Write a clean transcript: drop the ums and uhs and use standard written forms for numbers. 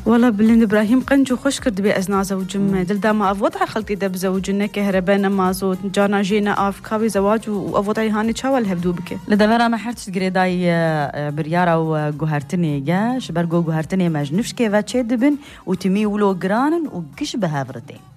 والله بلند إبراهيم قنجو خوش كرد بي أزنا زوجم دل داما أفوضع خلطي دب زوجنا كهربانا مازوت جانا جينا كاوي زواج وأفوضعي هاني تشاول هبدو بك لدورا ما حرتش تقريداي بريارا وجوهرتني جا شبرجو جوهرتني ماجنفش كيفا تشدبن وتمي ولو جرانن وقش بهافرتين